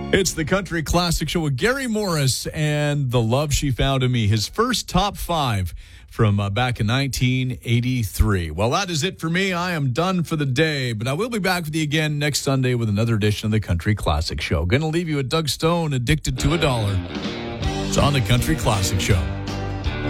It's the Country Classic Show with Gary Morris and The Love She Found in Me, his first top five from back in 1983. Well, that is it for me. I am done for the day, but I will be back with you again next Sunday with another edition of the Country Classic Show. Going to leave you with Doug Stone, Addicted to a Dollar. It's on the Country Classic Show.